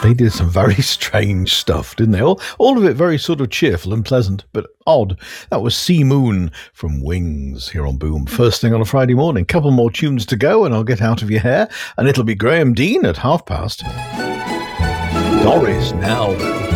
They did some very strange stuff, didn't they? All of it very sort of cheerful and pleasant, but odd. That was Sea Moon from Wings here on Boom. First thing on a Friday morning. Couple more tunes to go and I'll get out of your hair. And it'll be Graham Dean at past. Doris now.